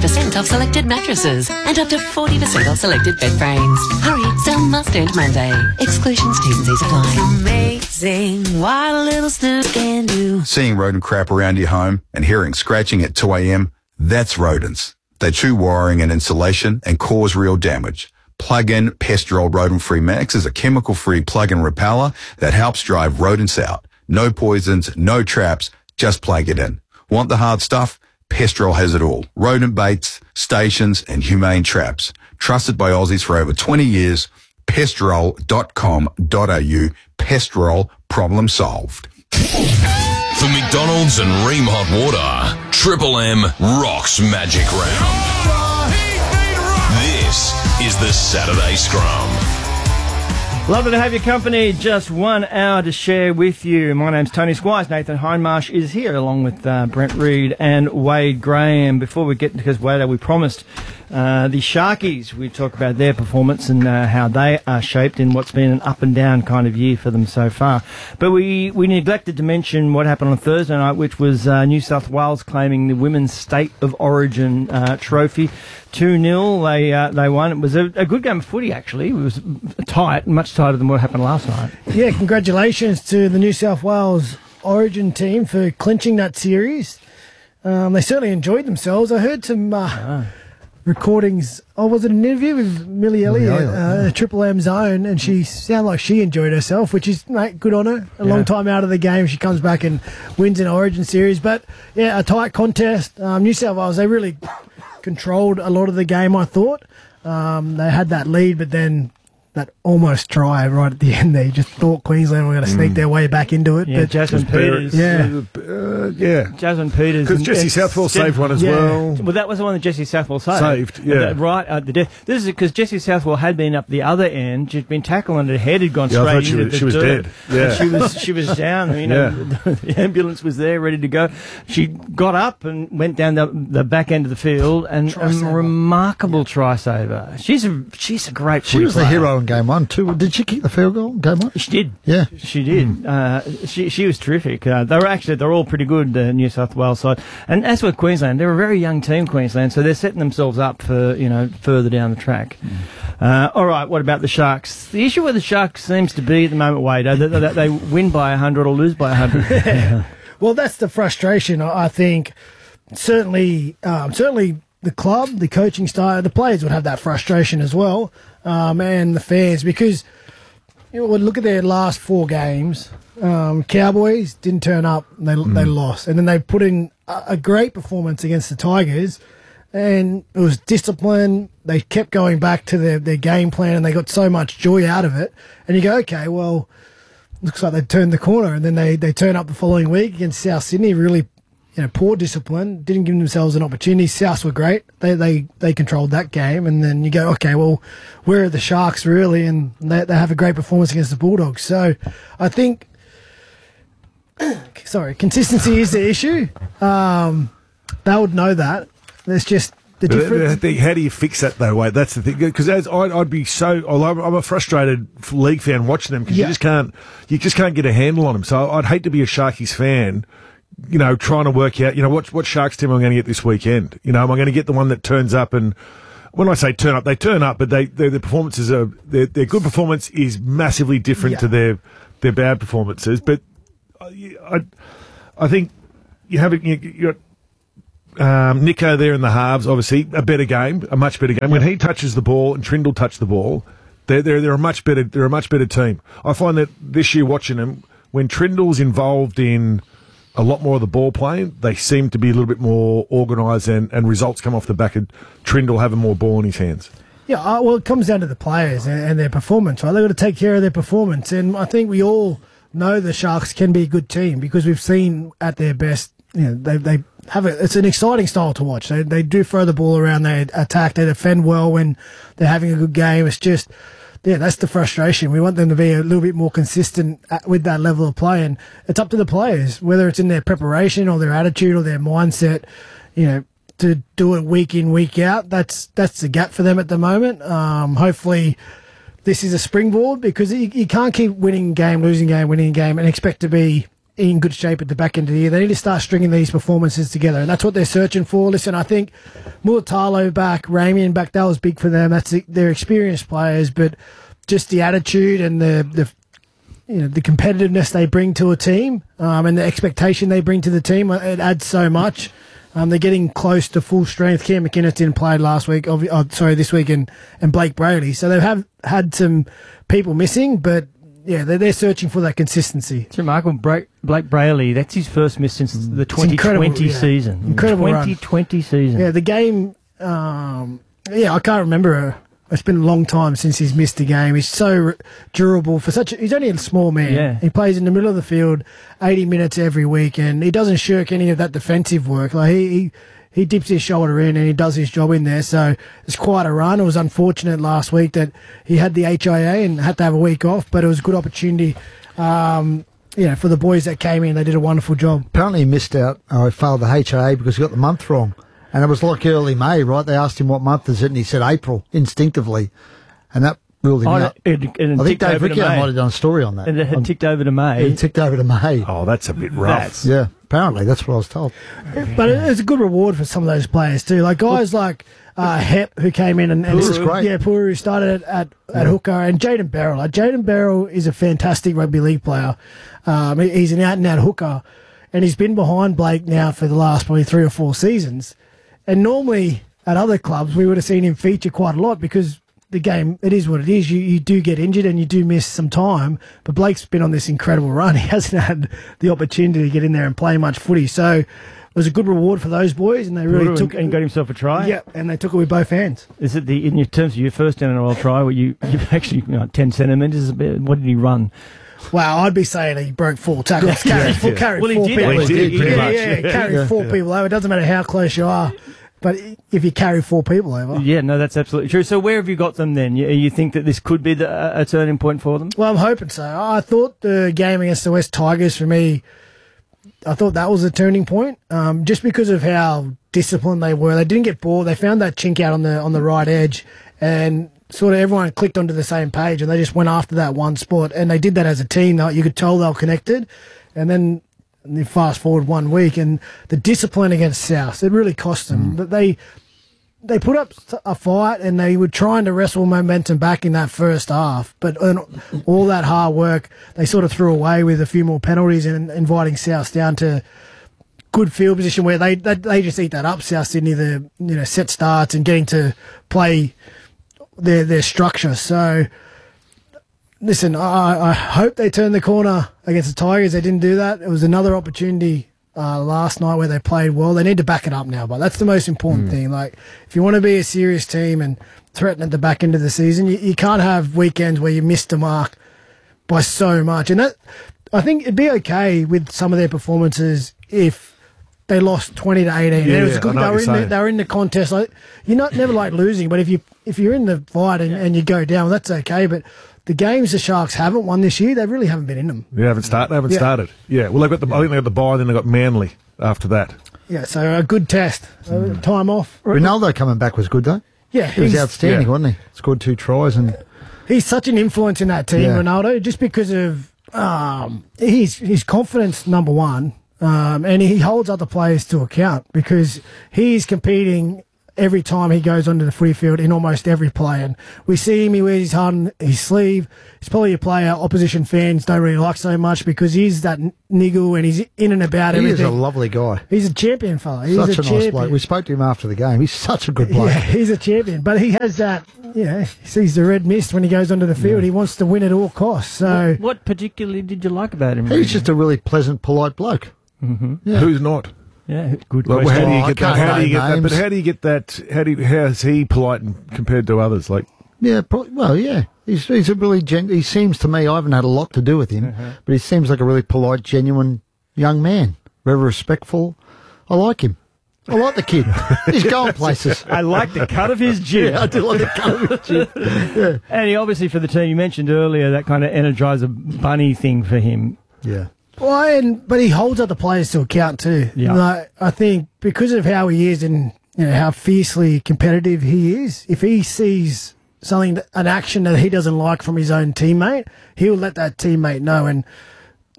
30% off selected mattresses and up to 40% off selected bed frames. Hurry, sale must end Monday. Exclusions, T's and C's apply. Amazing what a little snooze can do. Seeing rodent crap around your home and hearing scratching at 2 a.m, that's rodents. They chew wiring and insulation and cause real damage. Plug-in Pestrol Rodent-Free Max is a chemical-free plug-in repeller that helps drive rodents out. No poisons, no traps, just plug it in. Want the hard stuff? Pestrol has it all. Rodent baits, stations and humane traps. Trusted by Aussies for over 20 years. Pestrol.com.au. Pestrol, problem solved. For McDonald's and Ream Hot Water, Triple M rocks Magic Round. This is the Saturday Scrum. Lovely to have your company. Just 1 hour to share with you. My name's Tony Squires. Nathan Hindmarsh is here along with Brent Reid and Wade Graham. Before we get into, because Wade, we promised the Sharkies, we talk about their performance and how they are shaped in what's been an up and down kind of year for them so far. But we neglected to mention what happened on Thursday night, which was New South Wales claiming the Women's State of Origin trophy. 2-0, they won. It was a good game of footy, actually. It was tight, much tighter than what happened last night. Yeah, congratulations to the New South Wales Origin team for clinching that series. They certainly enjoyed themselves. I heard some recordings. Oh, was it an interview with Millie Elliott at Triple M Zone, and she sounded like she enjoyed herself, which is, mate, good on her. A long time out of the game, she comes back and wins an Origin series. But, yeah, a tight contest. New South Wales, they really controlled a lot of the game, I thought. They had that lead, but then that almost try right at the end there. You just thought Queensland were going to sneak their way back into it. Yeah, but Jasmine Peters. Jasmine Peters. Because Jesse Southwell saved one as well. Well, that was the one that Jesse Southwell saved. Right at the death. This is because Jesse Southwell had been up the other end. She'd been tackling, and her head had gone straight into the dirt. She was dead. Yeah. She was down. You know, the ambulance was there, ready to go. She got up and went down the back end of the field, and a remarkable try saver. She's a great She was player. the hero in game one too. Did she kick the field goal in game one? She did. Yeah, she did. She was terrific. They're all pretty good, the New South Wales side. And as with Queensland, they're a very young team, Queensland, so they're setting themselves up for further down the track. All right, what about the Sharks? The issue with the Sharks seems to be at the moment, Wade, that they win by 100 or lose by 100. Well, that's the frustration. I think certainly the club, the coaching style, the players would have that frustration as well, and the fans, because look at their last 4 games. Cowboys didn't turn up; they lost, and then they put in a great performance against the Tigers, and it was discipline. They kept going back to their game plan, and they got so much joy out of it. And you go, okay, well, looks like they turned the corner, and then they turn up the following week against South Sydney, really. Poor discipline, didn't give themselves an opportunity. Souths were great. They controlled that game, and then you go, okay, well, where are the Sharks really? And they have a great performance against the Bulldogs. So I think, consistency is the issue. They would know that. There's just the difference. How do you fix that though, Wade? That's the thing. Because I'd be so. I'm a frustrated league fan watching them because you just can't get a handle on them. So I'd hate to be a Sharkies fan. Trying to work out, what Sharks team am I going to get this weekend? Am I going to get the one that turns up? And when I say turn up, they turn up, but their performances are, their good performance is massively different to their bad performances. But I think you got Nico there in the halves, obviously, a much better game. When he touches the ball and Trindle touch the ball, they're a much better team. I find that this year watching them, when Trindle's involved in a lot more of the ball playing, they seem to be a little bit more organised and results come off the back of Trindle having more ball in his hands. Yeah, well, it comes down to the players and their performance, right? They've got to take care of their performance. And I think we all know the Sharks can be a good team because we've seen at their best, they have it's an exciting style to watch. They do throw the ball around, they attack, they defend well when they're having a good game. It's just, that's the frustration. We want them to be a little bit more consistent with that level of play, and it's up to the players, whether it's in their preparation or their attitude or their mindset, to do it week in, week out. That's the gap for them at the moment. Hopefully this is a springboard, because you can't keep winning game, losing game, winning game, and expect to be in good shape at the back end of the year. They need to start stringing these performances together, and that's what they're searching for. Listen, I think Mulatalo back, Ramian back, that was big for them. They're experienced players, but just the attitude and the competitiveness they bring to a team, and the expectation they bring to the team, it adds so much. They're getting close to full strength. Cam McInnes didn't play this week, and Blake Brayley. So they have had some people missing, but yeah, they're searching for that consistency. It's remarkable. Blake Brayley, that's his first miss since the 2020 season. Incredible 2020 season. Yeah, the game, I can't remember. It's been a long time since he's missed a game. He's so durable he's only a small man. Yeah. He plays in the middle of the field 80 minutes every week, and he doesn't shirk any of that defensive work. Like he dips his shoulder in and he does his job in there. So it's quite a run. It was unfortunate last week that he had the HIA and had to have a week off, but it was a good opportunity. For the boys that came in, they did a wonderful job. Apparently he missed out. He failed the HIA because he got the month wrong. And it was like early May, right? They asked him what month is it, and he said April, instinctively. And that ruled him out. I think Dave Ricciardo might have done a story on that. And it had ticked over to May. It ticked over to May. Oh, that's a bit rough. Yeah, apparently. That's what I was told. But it's a good reward for some of those players, too. Like guys like Hep, who came in and this is great. Yeah, Puru started at hooker, and Jaden Barrell. Like, Jaden Barrell is a fantastic rugby league player. He's an out-and-out hooker, and he's been behind Blake now for the last probably 3 or 4 seasons. And normally at other clubs, we would have seen him feature quite a lot because the game, it is what it is. You do get injured and you do miss some time. But Blake's been on this incredible run. He hasn't had the opportunity to get in there and play much footy. So it was a good reward for those boys, and they really took and got himself a try. Yeah, and they took it with both hands. Is it in terms of your first NRL try, where you actually 10 centimetres? What did he run? Wow, I'd be saying he broke 4 tackles. Carried 4 people. He did pretty much. Carried 4 people over. It doesn't matter how close you are. But if you carry 4 people over. Yeah, no, that's absolutely true. So where have you got them then? You think that this could be a turning point for them? Well, I'm hoping so. I thought the game against the West Tigers, for me, I thought that was a turning point, just because of how disciplined they were. They didn't get bored. They found that chink out on the right edge, and sort of everyone clicked onto the same page, and they just went after that one spot. And they did that as a team. You could tell they were connected. And then you fast forward 1 week, and the discipline against South, it really cost them. But they put up a fight, and they were trying to wrestle momentum back in that first half. But all that hard work, they sort of threw away with a few more penalties and inviting South down to good field position where they just eat that up. South Sydney, the set starts and getting to play their structure. So listen, I hope they turn the corner against the Tigers. They didn't do that. It was another opportunity last night where they played well. They need to back it up now, but that's the most important thing. Like, if you want to be a serious team and threaten at the back end of the season, you can't have weekends where you miss the mark by so much. And that, I think it'd be okay with some of their performances if they lost 20 to 18. Yeah, it was good. They were in the contest. Like, never like losing, but if you're in the fight and you go down, that's okay. But the games the Sharks haven't won this year, they really haven't been in them. They haven't started. Yeah, well, I think they got the bye, then they got Manly after that. Yeah, so a good test. Time off. Ronaldo coming back was good, though. Yeah, he was outstanding, wasn't he? Scored 2 tries, and he's such an influence in that team, Ronaldo, just because of his confidence, number one, and he holds other players to account because he's competing every time he goes onto the footy field in almost every play. And we see him, he wears his heart on his sleeve. He's probably a player opposition fans don't really like so much because he's that niggle and he's in and about everything. He is a lovely guy. He's a champion fella. He's such a champion. Nice bloke. We spoke to him after the game. He's such a good bloke. Yeah, he's a champion. But he has that, he sees the red mist when he goes onto the field. He wants to win at all costs. So what particularly did you like about him? He's just a really pleasant, polite bloke. Mm-hmm. Yeah. Who's not? Yeah, good question. How do you get that? How do you get that? But how do you get that? How is he polite compared to others? Like, yeah, he's a really he seems to me. I haven't had a lot to do with him, but he seems like a really polite, genuine young man, very respectful. I like him. I like the kid. He's going places. I like the cut of his jib. Yeah, I do like the cut of his jib. Yeah. And he obviously, for the team, you mentioned earlier, that kind of Energizer Bunny thing for him. Yeah. Well, but he holds other players to account too. Yeah. Like, I think because of how he is and how fiercely competitive he is, if he sees an action that he doesn't like from his own teammate, he'll let that teammate know. And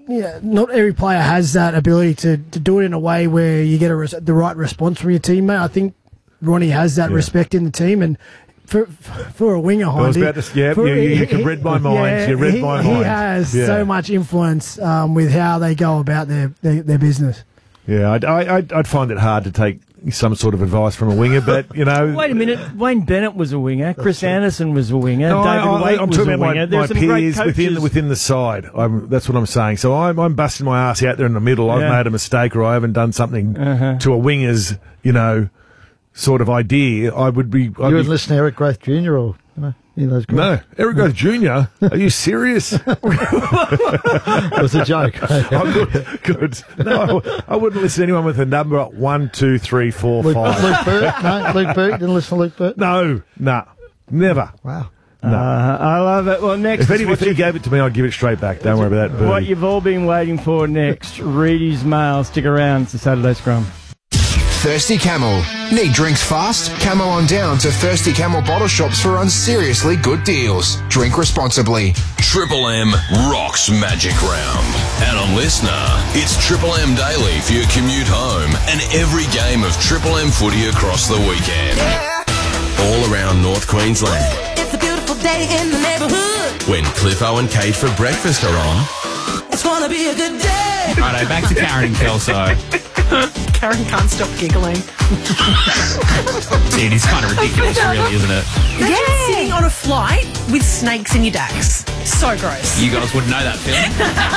not every player has that ability to do it in a way where you get the right response from your teammate. I think Ronnie has that respect in the team, and for a winger, I was about to, you can read my mind. Yeah, you read my mind. He has so much influence with how they go about their business. Yeah, I'd find it hard to take some sort of advice from a winger, but, you know... Wait a minute. Wayne Bennett was a winger. Chris Anderson was a winger. No, David Waite I'm was talking a about winger. my There's some great peers coaches. within the side. That's what I'm saying. So I'm busting my ass out there in the middle. I've made a mistake, or I haven't done something to a winger's, sort of idea. You would listen to Eric Growth Jr. or those guys? No, Eric Growth Jr. Are you serious? It was a joke. Good. No, I wouldn't listen to anyone with a number 1, 2, 3, 4, 5. Luke Burt? No, Luke Burt? Didn't listen to Luke Burt? No, never. Wow. No. I love it. Well, next, if he gave it to me, I'd give it straight back. Don't worry about that. Birdie. What you've all been waiting for next. Reedy's Mail. Stick around. It's the Saturday Scrum. Thirsty Camel. Need drinks fast? Camo on down to Thirsty Camel bottle shops for on seriously good deals. Drink responsibly. Triple M rocks Magic Round. And on Listener, it's Triple M Daily for your commute home and every game of Triple M footy across the weekend. All around North Queensland. It's a beautiful day in the neighborhood. When Cliffo and Kate for breakfast are on. It's gonna be a good day. Righto, back to Karen and Kelso. Karen can't stop giggling. It is kind of ridiculous, really, isn't it? Imagine sitting on a flight with snakes in your dacks. So gross. You guys wouldn't know that feeling.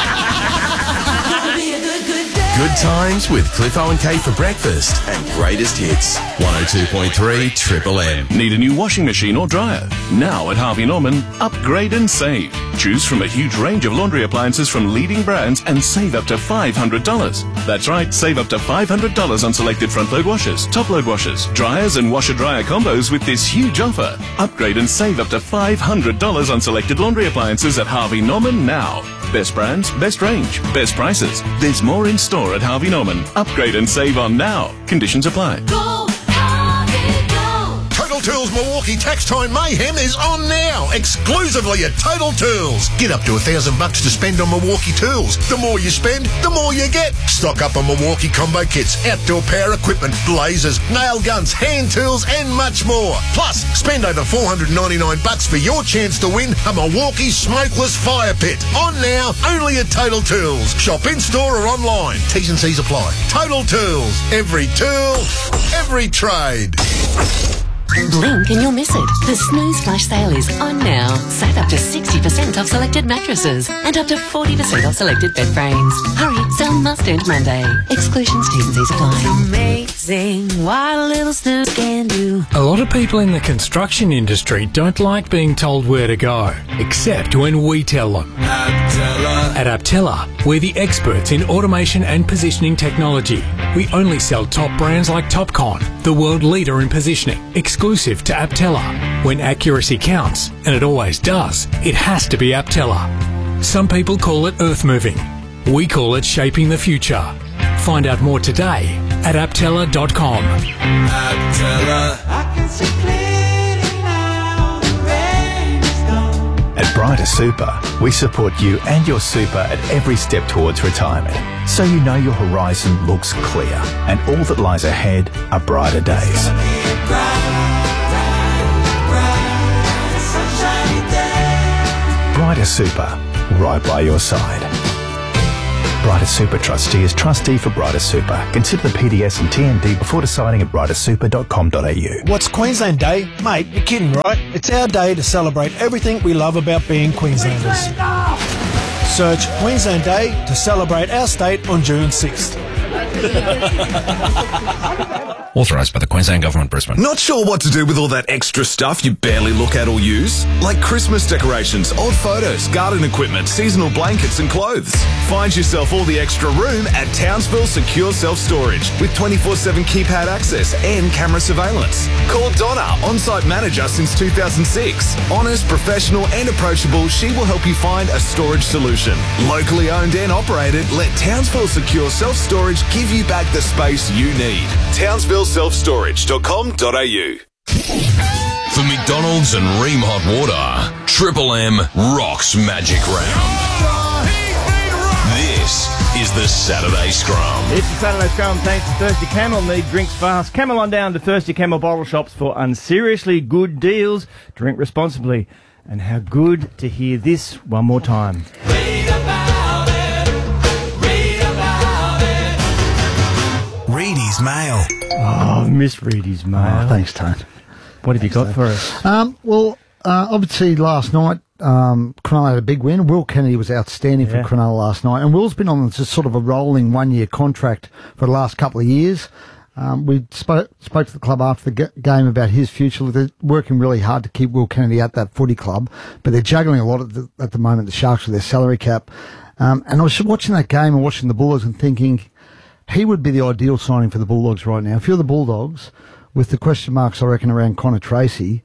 Gonna be a good day. Good times with Cliffo and Kate for breakfast and greatest hits. 102.3 Triple M. Need a new washing machine or dryer? Now at Harvey Norman, upgrade and save. Choose from a huge range of laundry appliances from leading brands and save up to $500. That's right, save up to $500 on selected front-load washers, top-load washers, dryers and washer-dryer combos with this huge offer. Upgrade and save up to $500 on selected laundry appliances at Harvey Norman now. Best brands, best range, best prices. There's more in store at Harvey Norman. Upgrade and save on now. Conditions apply. Go, Harvey, go. Total Tools Milwaukee Tax Time Mayhem is on now, exclusively at Total Tools. Get up to $1,000 to spend on Milwaukee tools. The more you spend, the more you get. Stock up on Milwaukee combo kits, outdoor power equipment, blazers, nail guns, hand tools, and much more. Plus, spend over $499 for your chance to win a Milwaukee smokeless fire pit. On now, only at Total Tools. Shop in store or online. T's and C's apply. Total Tools. Every tool, every trade. Blink and you'll miss it. The Snooze Flash Sale is on now. Save up to 60% off selected mattresses and up to 40% off selected bed frames. Hurry, sale must end Monday. Exclusions, T's and C's apply. Amazing what a little snooze can do. A lot of people in the construction industry don't like being told where to go, except when we tell them. At Aptella, we're the experts in automation and positioning technology. We only sell top brands like Topcon, the world leader in positioning, exclusive to Aptella. When accuracy counts, and it always does, it has to be Aptella. Some people call it earth moving. We call it shaping the future. Find out more today at aptella.com. Aptella. I can see clearly now, the rain is gone. At Brighter Super, we support you and your super at every step towards retirement, so you know your horizon looks clear and all that lies ahead are brighter days. Brighter Super, right by your side. Brighter Super Trustee is trustee for Brighter Super. Consider the PDS and TND before deciding at brightersuper.com.au. What's Queensland Day? Mate, you're kidding, right? It's our day to celebrate everything we love about being Queenslanders. Search Queensland Day to celebrate our state on June 6th. Authorised by the Queensland Government, Brisbane. Not sure what to do with all that extra stuff you barely look at or use? Like Christmas decorations, old photos, garden equipment, seasonal blankets and clothes. Find yourself all the extra room at Townsville Secure Self-Storage with 24/7 keypad access and camera surveillance. Call Donna, on-site manager since 2006. Honest, professional and approachable, she will help you find a storage solution. Locally owned and operated, let Townsville Secure Self-Storage give you back the space you need. TownsvilleSelfStorage.com.au. For McDonald's and Ream Hot Water, Triple M rocks Magic Round. is the Saturday Scrum. It's the Saturday Scrum thanks to Thirsty Camel. Need drinks fast. Camel on down to Thirsty Camel bottle shops for unseriously good deals. Drink responsibly. And how good to hear this one more time. Reedy's Mail. Oh, Miss Reedy's Mail. Oh, thanks, Tone. What have you got for us? Obviously last night, Cronulla had a big win. Will Kennedy was outstanding for Cronulla last night. And Will's been on just sort of a rolling one-year contract for the last couple of years. We spoke to the club after the game about his future. They're working really hard to keep Will Kennedy at that footy club, but they're juggling a lot at the moment, the Sharks, with their salary cap. And I was watching that game and watching the Bulldogs and thinking he would be the ideal signing for the Bulldogs right now. If you're the Bulldogs, with the question marks, I reckon, around Connor Tracy,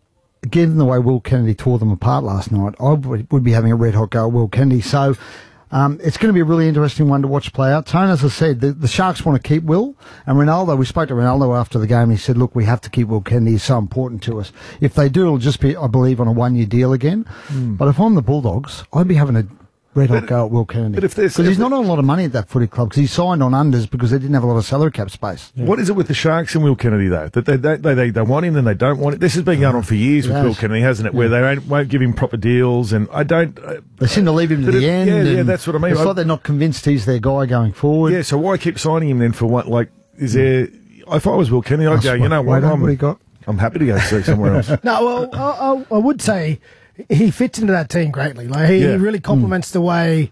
given the way Will Kennedy tore them apart last night, I would be having a red-hot go at Will Kennedy. So it's going to be a really interesting one to watch play out. Tone, as I said, the Sharks want to keep Will. And Ronaldo, we spoke to Ronaldo after the game, and he said, look, we have to keep Will Kennedy. He's so important to us. If they do, it'll just be, I believe, on a one-year deal again. But if I'm the Bulldogs, I'd be having a red-hot go at Will Kennedy. Because he's not on a lot of money at that footy club, because he signed on unders because they didn't have a lot of salary cap space. Yeah. What is it with the Sharks and Will Kennedy, though? That they want him, then they don't want it? This has been going on for years with Will Kennedy, hasn't it? Where they won't give him proper deals, and I don't... they seem to leave him to the end. Yeah, that's what I mean. It's like they're not convinced he's their guy going forward. Yeah, so why keep signing him then for what, like, is there... If I was Will Kennedy, I'd go, you know what, I'm happy to go see somewhere else. No, well, I would say he fits into that team greatly. Like he really complements the way...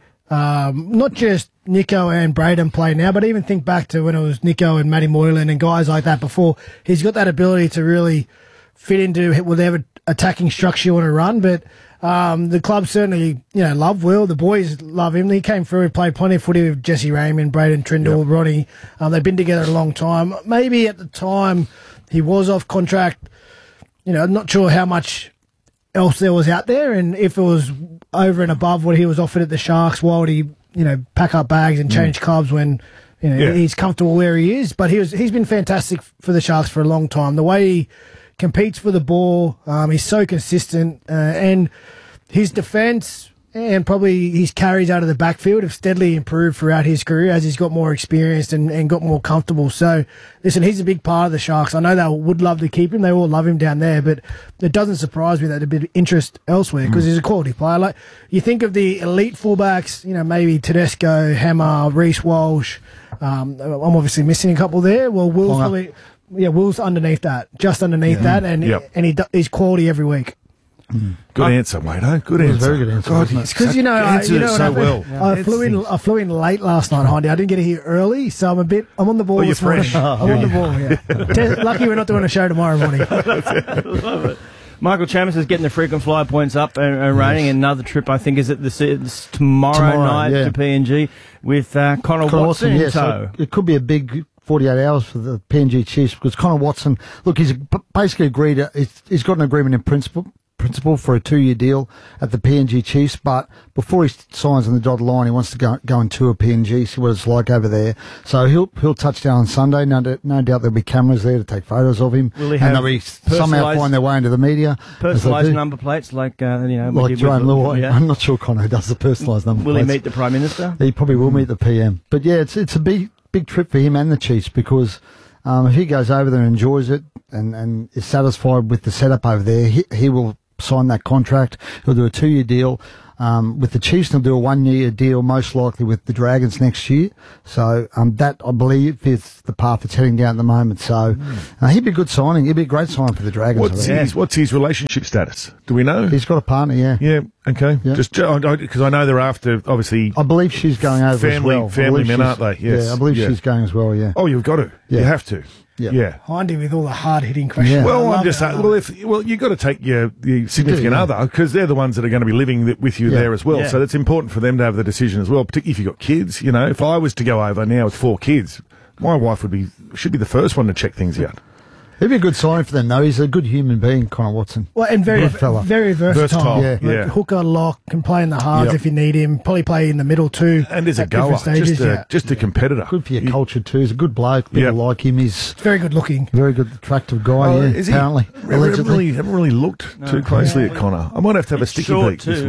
not just Nico and Braden play now, but even think back to when it was Nico and Matty Moylan and guys like that before. He's got that ability to really fit into whatever attacking structure you want to run. But the club certainly, love Will. The boys love him. He came through, he played plenty of footy with Jesse Raymond, Braden Trindle, Ronnie. They've been together a long time. Maybe at the time he was off contract. I'm not sure how much else there was out there, and if it was over and above what he was offered at the Sharks, why would he, pack up bags and change clubs when, he's comfortable where he is? But he's been fantastic for the Sharks for a long time. The way he competes for the ball, he's so consistent, and his defence and probably his carries out of the backfield have steadily improved throughout his career as he's got more experience and got more comfortable. So, listen, he's a big part of the Sharks. I know they would love to keep him. They all love him down there, but it doesn't surprise me that there's a bit of interest elsewhere because he's a quality player. Like, you think of the elite fullbacks, maybe Tedesco, Hammer, Reece Walsh. I'm obviously missing a couple there. Well, Will's underneath that, just underneath that, and he's quality every week. Good answer, mate. Good answer. Very good answer. Because I flew in late last night, Hondy. I didn't get here early, so I'm on the ball. You're fresh. I'm on the ball. Yeah. Lucky we're not doing a show tomorrow morning. Love it. Michael Chambers is getting the frequent flyer points up and rating. Another trip, I think, is at tomorrow night to PNG with Connor Watson in tow. So it could be a big 48 hours for the PNG Chiefs because Connor Watson, look, he's basically agreed. He's got an agreement in principle for a 2-year deal at the PNG Chiefs, but before he signs on the dotted line, he wants to go and tour PNG, see what it's like over there. So he'll touch down on Sunday. No doubt there'll be cameras there to take photos of him, and they'll be somehow find their way into the media. Personalised number plates, like Jerome Luai. Yeah. I'm not sure Connor does the personalised number plates. Will he meet the Prime Minister? He probably will meet the PM. But yeah, it's a big trip for him and the Chiefs because if he goes over there and enjoys it and is satisfied with the setup over there, he will sign that contract. He'll do a 2-year deal with the Chiefs. He'll do a 1-year deal, most likely with the Dragons next year. So that, I believe, is the path it's heading down at the moment. So he'd be a good signing. He'd be a great sign for the Dragons. What's his relationship status? Do we know? He's got a partner, yeah. Yeah, okay. Yeah. Just because I know they're after, obviously... I believe she's going over as well. Family men, aren't they? Yes. Yeah, I believe she's going as well, yeah. Oh, you've got to. Yeah. You have to. Yeah. Hindy with all the hard-hitting questions. Yeah. Well, I'm just saying, you've got to take your significant other because they're the ones that are going to be living with you there as well. Yeah. So it's important for them to have the decision as well, particularly if you've got kids. If I was to go over now with 4 kids, my wife should be the first one to check things out. He'd be a good sign for them, though. He's a good human being, Connor Watson. Well, and very versatile. Yeah. Hooker, lock, can play in the halves if you need him. Probably play in the middle too. And there's a goer, just a competitor. Good for your culture too. He's a good bloke. People like him. He's very good looking. Very good, attractive guy. Apparently. Haven't really looked too closely at Connor. I might have to have a sticky beak this week.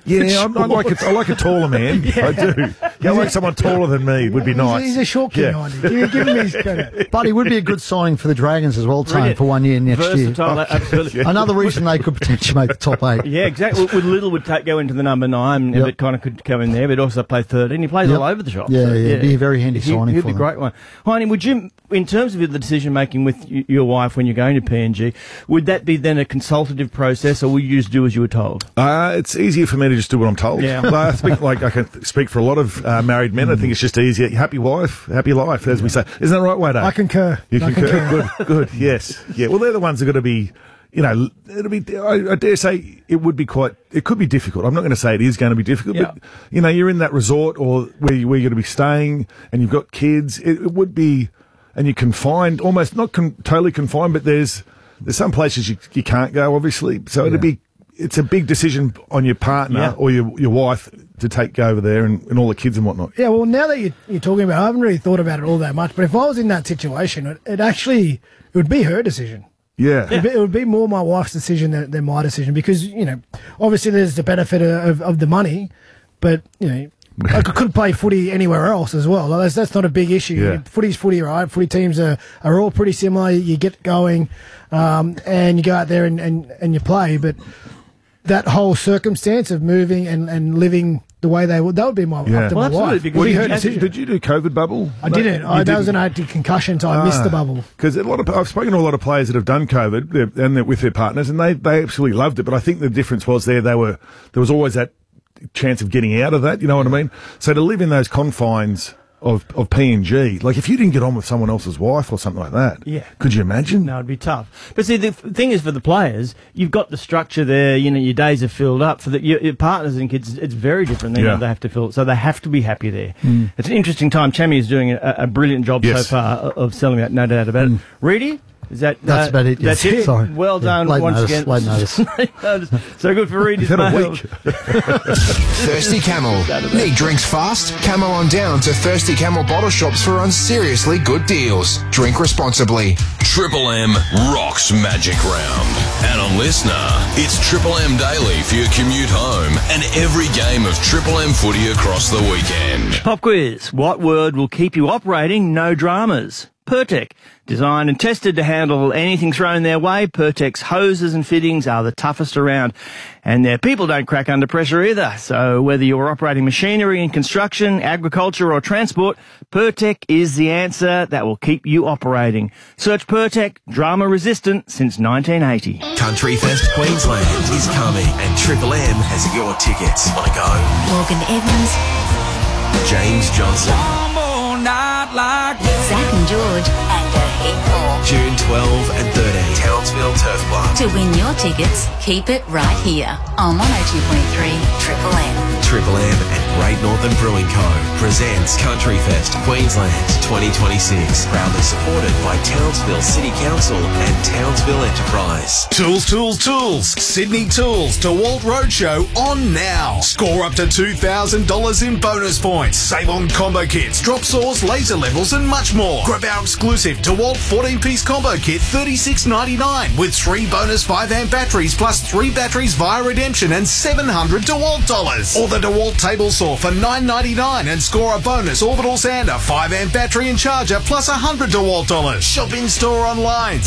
Yeah, I like a taller man. I do. Yeah, I like someone taller than me. Would be nice. He's a short king, Andy. Give him his credit. But he would be a good signing for the Dragons as well, Tone, Brilliant. for 1 year next Versatile, year. absolutely. Another reason they could potentially make the top 8. Yeah, exactly. Well, Little would go into the number 9, Yep. but kind of could come in there, but also play 13. He plays Yep. all over the shop. Yeah, it'd be a very handy signing He'd for be a them. great one. Heine, would you, in terms of the decision making with your wife when you're going to PNG, would that be then a consultative process, or will you just do as you were told? It's easier for me to just do what I'm told. Yeah. I can speak for a lot of married men. I think it's just easier. Happy wife, happy life, as we say. Isn't that right, Wade? I concur. You concur? Good, yes. Yeah, well, they're the ones that are going to be, it'll be, I dare say it would be it could be difficult. I'm not going to say it is going to be difficult, but, you're in that resort or where you're going to be staying and you've got kids. It would be, and you're confined, almost not totally confined, but there's some places you can't go, obviously. So it's a big decision on your partner or your wife to take over there and all the kids and whatnot. Yeah, well, now that you're talking about it, I haven't really thought about it all that much, but if I was in that situation, it would be her decision. Yeah. It would be more my wife's decision than my decision because, obviously there's the benefit of the money, but, I could play footy anywhere else as well. That's not a big issue. Yeah. Footy's footy, right? Footy teams are all pretty similar. You get going and you go out there and you play, but that whole circumstance of moving and living the way that would be my up to my wife. Did you do COVID bubble? I didn't. That was an anti-concussion, so I missed the bubble. Because I've spoken to a lot of players that have done COVID and they're with their partners, and they absolutely loved it. But I think the difference was there was always that chance of getting out of that. You know what I mean? So to live in those confines of PNG, like if you didn't get on with someone else's wife or something like that, could you imagine? No, it'd be tough. But see, the thing is for the players, you've got the structure there, your days are filled up. For your partners and kids, it's very different. They have to fill it, so they have to be happy there. It's an interesting time. Chammy is doing a brilliant job so far of selling that, no doubt about it. Reedy? That's about it. That's it. Sorry. Well done once again. Late notice. So good for Reedy's mail. Thirsty Camel. Need drinks fast? Camel on down to Thirsty Camel bottle shops for seriously good deals. Drink responsibly. Triple M rocks Magic Round. And on Listener, it's Triple M Daily for your commute home and every game of Triple M footy across the weekend. Pop quiz. What word will keep you operating? No dramas. Pertec. Designed and tested to handle anything thrown their way, Pertec's hoses and fittings are the toughest around. And their people don't crack under pressure either. So whether you're operating machinery in construction, agriculture or transport, Pertec is the answer that will keep you operating. Search Pertec, drama resistant since 1980. Country Fest Queensland is coming and Triple M has your tickets. Wanna go? Morgan Evans, James Johnson. Zach and George, and a heap more. June 12 and 13, Townsville Turf Club. To win your tickets, keep it right here on 102.3 Triple M. Triple M and Great Northern Brewing Co. presents Country Fest Queensland 2026. Proudly supported by Townsville City Council and Townsville Enterprise. Tools. Sydney Tools DeWalt Roadshow on now. Score up to $2,000 in bonus points. Save on combo kits, drop saws, laser levels and much more. Grab our exclusive DeWalt 14-piece combo kit $36.99 with 3 bonus 5-amp batteries plus 3 batteries via redemption and $700 DeWalt dollars. Or the DeWalt table saw for $9.99 and score a bonus orbital sander 5-amp battery and charger plus $100 DeWalt dollars. Shop in store online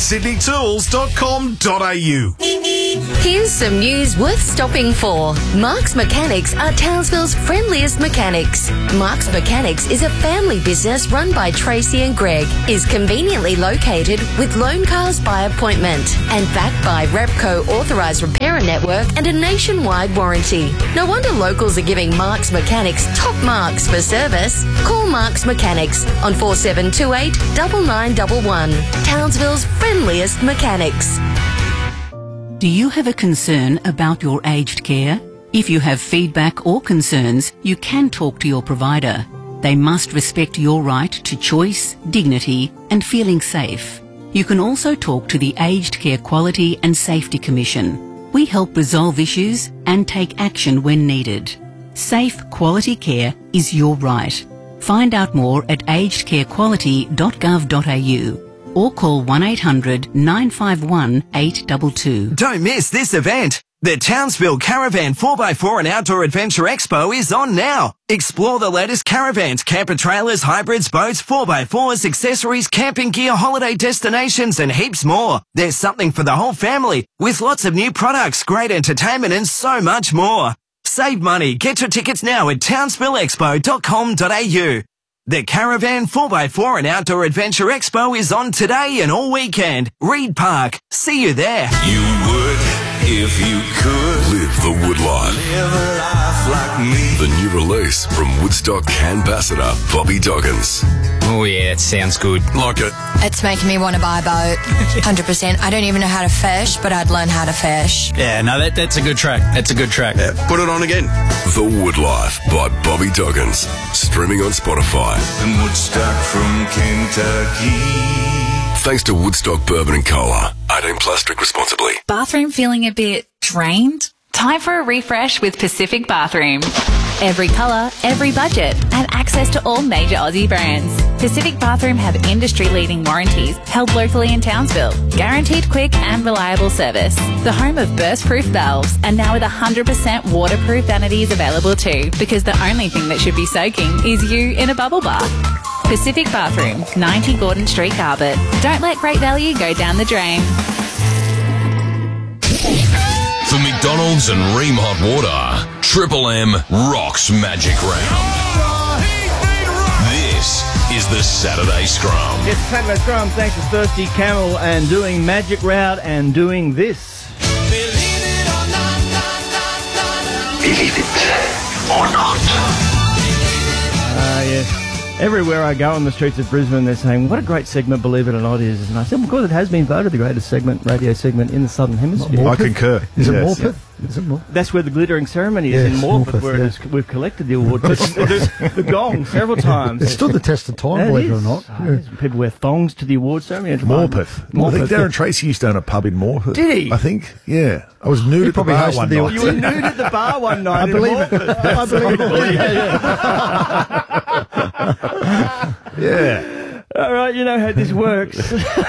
sydneytools.com.au. Here's some news worth stopping for. Mark's Mechanics are Townsville's friendliest mechanics. Mark's Mechanics is a family business run by Tracy and Greg, is conveniently located with loan cars by appointment and backed by Repco authorised repairer network and a nationwide warranty. No wonder locals are giving Mark's Mechanics top marks for service. Call Mark's Mechanics on 4728 9911. Townsville's friendliest mechanics. Do you have a concern about your aged care? If you have feedback or concerns, you can talk to your provider. They must respect your right to choice, dignity, and feeling safe. You can also talk to the Aged Care Quality and Safety Commission. We help resolve issues and take action when needed. Safe, quality care is your right. Find out more at agedcarequality.gov.au or call 1-800-951-822. Don't miss this event. The Townsville Caravan 4x4 and Outdoor Adventure Expo is on now. Explore the latest caravans, camper trailers, hybrids, boats, 4x4s, accessories, camping gear, holiday destinations, and heaps more. There's something for the whole family, with lots of new products, great entertainment, and so much more. Save money. Get your tickets now at townsvilleexpo.com.au. The Caravan 4x4 and Outdoor Adventure Expo is on today and all weekend. Reed Park. See you there. You would if you could live the Wood life. Live a life like me. The new release from Woodstock ambassador Bobby Doggins. Oh yeah, it sounds good. Like it. It's making me want to buy a boat. 100%. I don't even know how to fish, but I'd learn how to fish. Yeah, no, that's a good track. That's a good track. Yeah, put it on again. The Wood Life by Bobby Doggins. Streaming on Spotify. And Woodstock from Kentucky. Thanks to Woodstock Bourbon and Cola. 18 plus, drink responsibly. Bathroom feeling a bit drained? Time for a refresh with Pacific Bathroom. Every colour, every budget, and access to all major Aussie brands. Pacific Bathroom have industry-leading warranties held locally in Townsville. Guaranteed quick and reliable service. The home of burst-proof valves, and now with 100% waterproof vanities available too, because the only thing that should be soaking is you in a bubble bath. Pacific Bathroom, 90 Gordon Street, Garbett. Don't let great value go down the drain. For McDonald's and Ream Hot Water, Triple M rocks Magic Round. This is the Saturday Scrum. It's Saturday Scrum, thanks to Thirsty Camel and doing Magic Round and doing this. Believe it or not. Yes. Everywhere I go on the streets of Brisbane, they're saying, what a great segment, Believe It or Not, is. And I said, because it has been voted the greatest segment, radio segment in the Southern Hemisphere. I concur. Is it Yes. Morpeth? Is it Morpeth? That's where the glittering ceremony is, Yes, in Morpeth, Morpeth, where yeah. it is, we've collected the award. the gong several times. It stood the test of time, It believe it or is. not. Oh, yes. People wear thongs to the award ceremony. It's Morpeth. I think Darren Tracy used to own a pub in Morpeth. Did he? I think, yeah. I was nude at the probably bar hosted one the night. You were nude at the bar one night. I believe it. I believe it. Yeah. All right, you know how this works.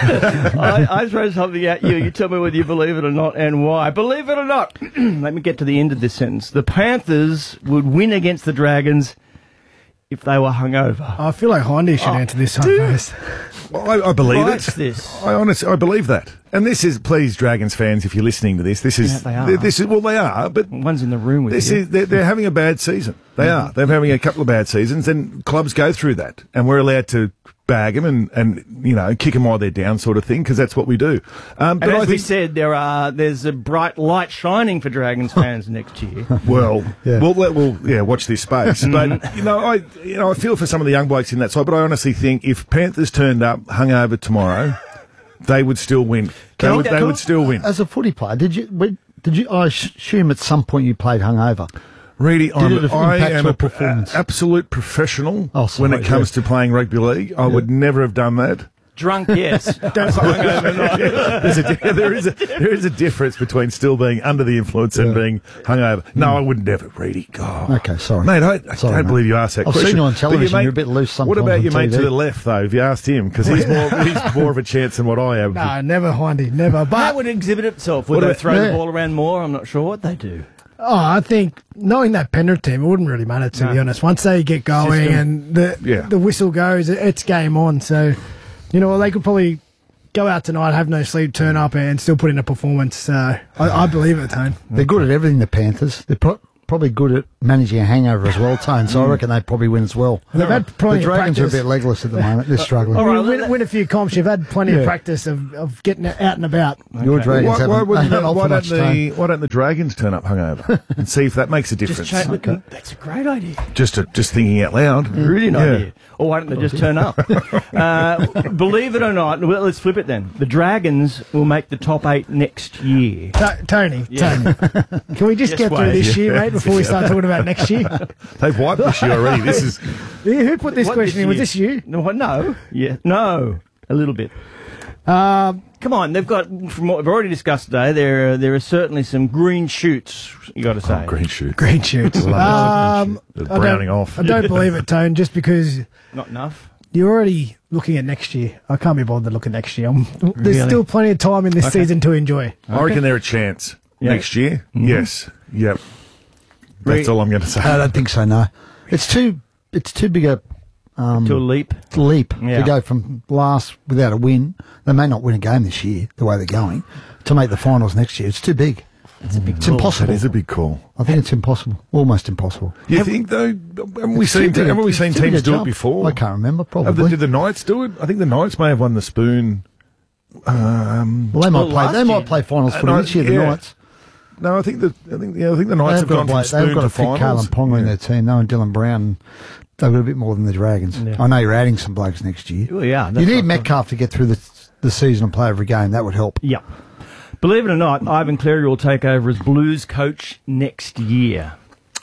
I throw something at you. You tell me whether you believe it or not and why. Believe it or not. Let me get to the end of this sentence. The Panthers would win against the Dragons if they were hungover. I feel like Hindy should answer this one first. Well, I believe What's it. this? I believe that. And this is, please, Dragons fans, if you're listening to this, this is, Yeah, they are. this is, well, they are, but One's in the room with this you. is, they're having a bad season. They are. They're having a couple of bad seasons, and clubs go through that, and we're allowed to bag them and you know, kick them while they're down, sort of thing, because that's what we do. And But as I we think, said, there's a bright light shining for Dragons fans next year. well, Yeah. we'll watch this space. But I feel for some of the young blokes in that side. But I honestly think if Panthers turned up hungover tomorrow, they would still win. They would still win. As a footy player, did you? I assume at some point you played hungover. Really, I it impact am your an performance? absolute professional Oh, sorry, when it comes to playing rugby league. I would never have done that. Drunk, yes. Don't hungover, not. There is a difference between still being under the influence and being hungover. No, I wouldn't ever, Reedy. God. Okay, sorry. Mate, I Sorry, don't mate. believe you asked that I've question. seen you on But television, mate- you're a bit loose sometimes What about your on mate to TV? the left, though, if you asked him? Because he's more of a chance than what I have. No, never, Hindy, never. That But would exhibit itself. Would they throw the ball around more? I'm not sure what they do. I think knowing that Penrith team, it wouldn't really matter, to be honest. Once they get going and the whistle goes, it's game on. So, you know, they could probably go out tonight, have no sleep, turn up and still put in a performance. So I believe it, Tone. They're good at everything, the Panthers. They're probably good at managing a hangover as well, Tone, so I reckon they'd probably win as well. They've had plenty The Dragons of are a practice. bit legless at the moment. They're struggling. All right, win a few comps. You've had plenty of practice of getting out and about. Your Dragons Why haven't don't much time. the Dragons turn up hungover and see if that makes a difference? That's a great idea. Just thinking out loud. Really an idea. Or why don't they just turn up? Believe it or not, well, let's flip it then. The Dragons will make the top 8 next year. Tony, Yeah. Tony, can we just get through Wade. this year, mate, before we start talking about next year? They've wiped this year already. This is Who put this What question in? Was year? this you? No. Yeah. No. A little bit. Come on, they've got, from what we've already discussed today, there are certainly some green shoots, you got to say. green shoot. Green shoots. They're browning off. I don't believe it, Tone, just because Not enough. you're already looking at next year. I can't be bothered looking next year. There's Really? still plenty of time in this season to enjoy. I reckon they're a chance. next year. Yes. Yep. That's all I'm going to say. I don't think so. No, it's too big a to a leap to go from last without a win. They may not win a game this year, the way they're going, to make the finals next year. It's too big. It's a big It's call. impossible. That is a big call. I think it's impossible. Almost impossible. You think, though, haven't we seen teams do it before? I can't remember, probably. Did the Knights do it? I think the Knights may have won the spoon. Well, they might play finals for this year, the Knights. No, I think the Knights have gone from spoon they've got to to fit finals. Kalen Ponga in their team. They and Dylan Brown. They've got a bit more than the Dragons. Yeah. I know you're adding some blokes next year. Well, yeah, you need Metcalf to get through the season and play every game. That would help. Yeah. Believe it or not, Ivan Cleary will take over as Blues coach next year.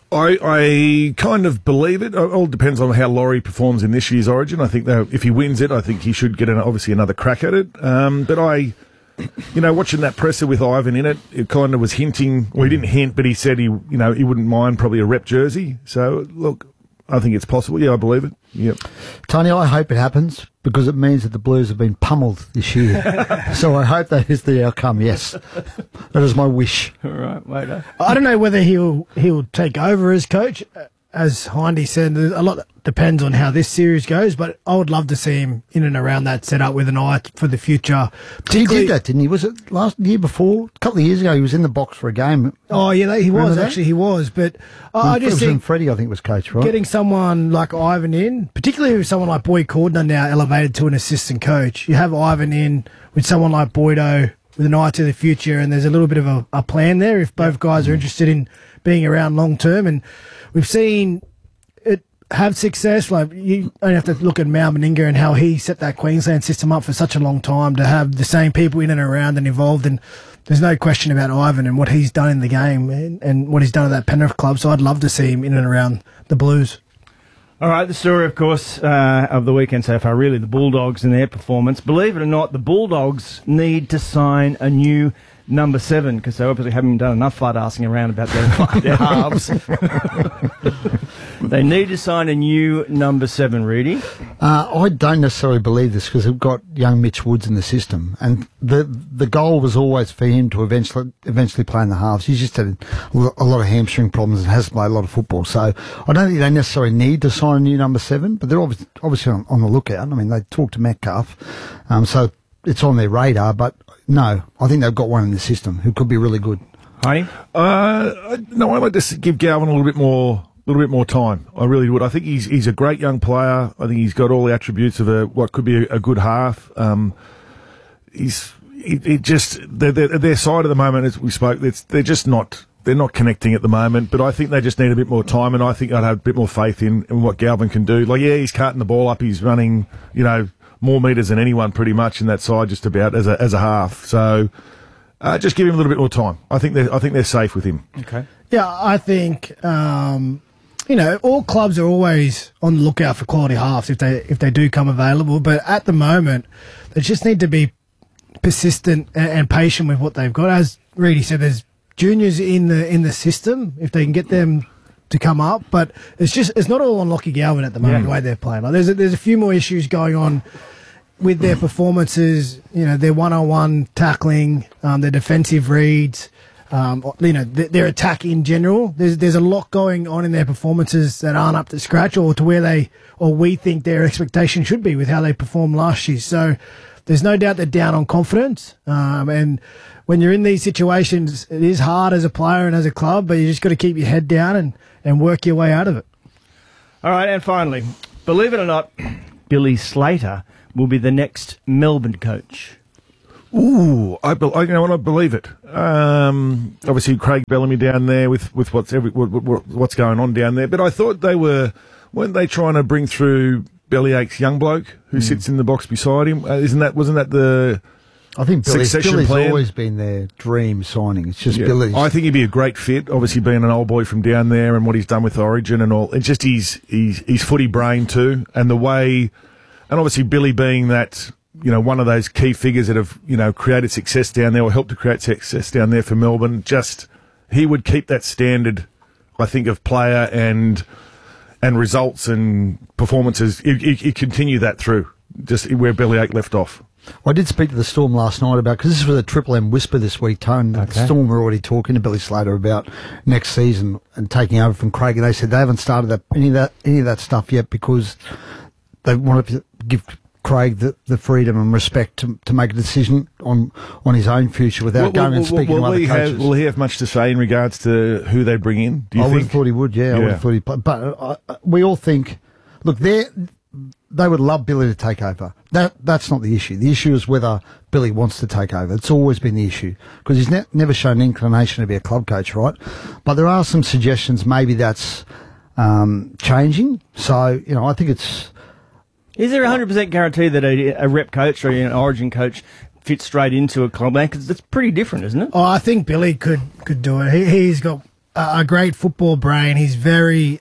I kind of believe it. It all depends on how Laurie performs in this year's Origin. I think that if he wins it, I think he should get obviously another crack at it. But watching that presser with Ivan in it, it kind of was hinting. Well, he didn't hint, but he said he wouldn't mind probably a rep jersey. So look, I think it's possible. Yeah, I believe it. Yep. Tony, I hope it happens because it means that the Blues have been pummeled this year. So I hope that is the outcome. Yes, that is my wish. All right, Wader. I don't know whether he'll take over as coach. As Hindy said, a lot depends on how this series goes, but I would love to see him in and around that setup with an eye for the future. He did that, didn't he? Was it last year before? A couple of years ago, he was in the box for a game. Oh, yeah, he Remember was. that? Actually, he was. But I just think Freddie, I think, was coach, right? getting someone like Ivan in, particularly with someone like Boyd Cordner now elevated to an assistant coach, you have Ivan in with someone like Boydo with an eye to the future, and there's a little bit of a plan there if both guys are interested in being around long term. And we've seen it have success. Like, you only have to look at Mal Meninga and how he set that Queensland system up for such a long time to have the same people in and around and involved. And there's no question about Ivan and what he's done in the game and what he's done at that Penrith club. So I'd love to see him in and around the Blues. All right, the story, of course, of the weekend so far, really the Bulldogs and their performance. Believe it or not, the Bulldogs need to sign a new number 7 because they obviously haven't done enough flood asking around about their halves. They need to sign a new number 7, Rudy. I don't necessarily believe this because they've got young Mitch Woods in the system, and the goal was always for him to eventually play in the halves. He's just had a lot of hamstring problems and hasn't played a lot of football, so I don't think they necessarily need to sign a new number 7, but they're obviously on the lookout. I mean, they talked to Metcalf, so it's on their radar, but no, I think they've got one in the system who could be really good. Honey? No, I'd like to give Galvin a little bit more time. I really would. I think he's a great young player. I think he's got all the attributes of what could be a good half. Their side at the moment, as we spoke, they're not connecting at the moment, but I think they just need a bit more time, and I think I'd have a bit more faith in what Galvin can do. Like, yeah, he's carting the ball up, he's running, more metres than anyone pretty much in that side, just about as a half. So just give him a little bit more time. I think they're safe with him. Okay. Yeah, I think all clubs are always on the lookout for quality halves if they do come available. But at the moment, they just need to be persistent and patient with what they've got. As Reedy said, there's juniors in the system if they can get them to come up, but it's not all on Lockie Galvin at the moment, the way they're playing. Like, there's a few more issues going on with their performances, their one-on-one tackling, their defensive reads, their attack in general. There's a lot going on in their performances that aren't up to scratch or to where we think their expectation should be with how they performed last year. So there's no doubt they're down on confidence, and when you're in these situations, it is hard as a player and as a club, but you just got to keep your head down and work your way out of it. All right, and finally, believe it or not, Billy Slater will be the next Melbourne coach. Ooh, I believe it. Obviously, Craig Bellamy down there with what's going on down there. But I thought weren't they trying to bring through Bellyache's young bloke who sits in the box beside him? Wasn't that the? I think Billy's plan? Always been their dream signing. It's just Billy's. I think he'd be a great fit. Obviously, being an old boy from down there and what he's done with Origin and all. It's just his footy brain too, and the way, and obviously Billy being that. One of those key figures that have, created success down there or helped to create success down there for Melbourne. Just, he would keep that standard, I think, of player and results and performances. He'd continue that through, just where Bellyache left off. I did speak to the Storm last night about, because this was a Triple M whisper this week, Tone. The Storm were already talking to Billy Slater about next season and taking over from Craig, and they said they haven't started any of that stuff yet because they wanted to give Craig the freedom and respect to make a decision on his own future without going and speaking to other coaches. Will he have much to say in regards to who they bring in? Do you I think? would have thought he would, yeah. I would have thought he'd play. But we all think, look, they would love Billy to take over. That's not the issue. The issue is whether Billy wants to take over. It's always been the issue because he's never shown an inclination to be a club coach, right? But there are some suggestions maybe that's changing. So, I think it's... Is there a 100% guarantee that a rep coach or an Origin coach fits straight into a club? Because it's pretty different, isn't it? Oh, I think Billy could do it. He's got a great football brain. He's very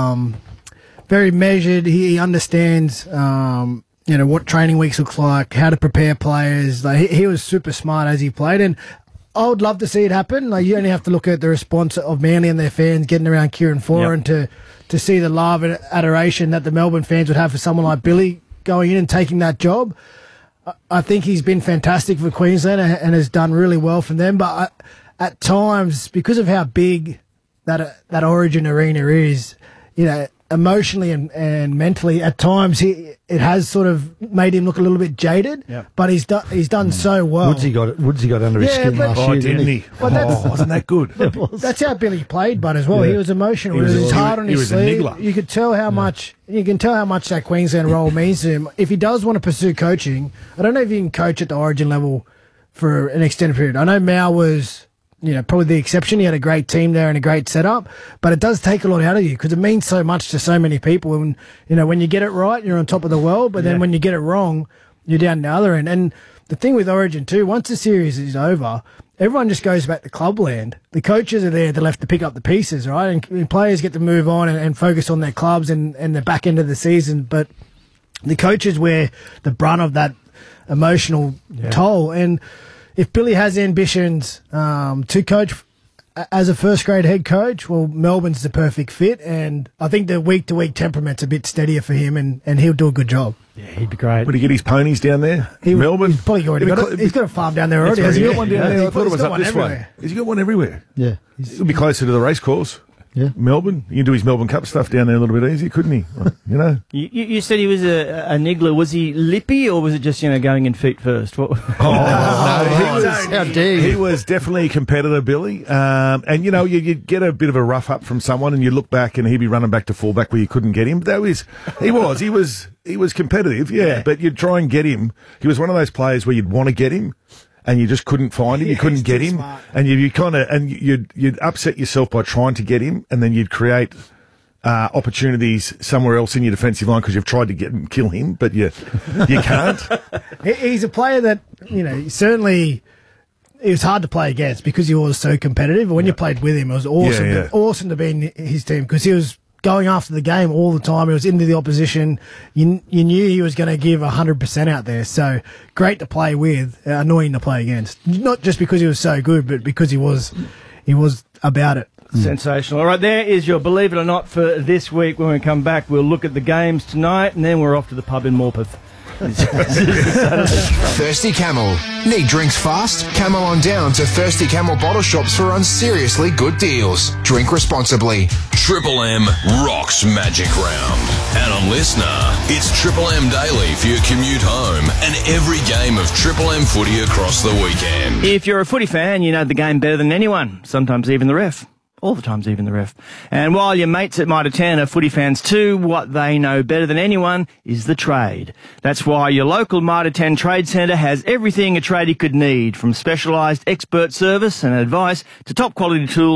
very measured. He understands what training weeks looks like, how to prepare players. Like he was super smart as he played, and I would love to see it happen. Like you only have to look at the response of Manly and their fans getting around Kieran Foran to see the love and adoration that the Melbourne fans would have for someone like Billy going in and taking that job. I think he's been fantastic for Queensland and has done really well for them. But at times, because of how big that Origin arena is, emotionally and mentally, at times it has sort of made him look a little bit jaded. Yep. But he's done so well. Woodsy got under his skin last year, didn't he? Wasn't that good? That's how Billy played, but as well, he was emotional. He was His heart on his sleeve. a niggler. You could tell how much. You can tell how much that Queensland role means to him. If he does want to pursue coaching, I don't know if he can coach at the Origin level for an extended period. I know Mao was, probably the exception. He had a great team there and a great setup, but it does take a lot out of you because it means so much to so many people. And, when you get it right, you're on top of the world, but then when you get it wrong, you're down the other end. And the thing with Origin too, once the series is over, everyone just goes back to clubland. The coaches are there, they're left to pick up the pieces, right? And players get to move on and focus on their clubs and the back end of the season. But the coaches wear the brunt of that emotional toll. And if Billy has ambitions to coach as a first-grade head coach, well, Melbourne's the perfect fit, and I think the week-to-week temperament's a bit steadier for him, and he'll do a good job. Yeah, he'd be great. Would he get his ponies down there? Melbourne? He's probably already got it. He's got a farm down there already. Has he got hasn't one down there? I thought it was got up this way. everywhere. Has he got one everywhere? Yeah. He'll be closer to the race course. Yeah. Melbourne. You can do his Melbourne Cup stuff down there a little bit easier, couldn't he? You said he was a niggler. Was he lippy or was it just, going in feet first? What? How dare you? He was definitely a competitor, Billy. And, you'd get a bit of a rough up from someone and you look back and he'd be running back to fullback where you couldn't get him. He was competitive, yeah, but you'd try and get him. He was one of those players where you'd want to get him and you just couldn't find him. You couldn't get him. Smart. And you'd upset yourself by trying to get him and then you'd create opportunities somewhere else in your defensive line because you've tried to get and kill him, but you can't. He's a player that, certainly it was hard to play against because he was so competitive. But when you played with him, it was awesome, awesome to be in his team because he was going after the game all the time. He was into the opposition. You knew he was going to give 100% out there. So great to play with, annoying to play against. Not just because he was so good, but because he was about it. Sensational. All right, there is your Believe It or Not for this week. When we come back, we'll look at the games tonight, and then we're off to the pub in Morpeth. Thirsty Camel. Need drinks fast? Camel on down to Thirsty Camel bottle shops for seriously good deals. Drink responsibly. Triple M rocks Magic Round. And a listener, it's Triple M Daily for your commute home and every game of Triple M footy across the weekend. If you're a footy fan, you know the game better than anyone, sometimes even the ref. All the times, even the ref. And while your mates at Mitre 10 are footy fans too, what they know better than anyone is the trade. That's why your local Mitre 10 Trade Centre has everything a tradie could need, from specialised expert service and advice to top quality tools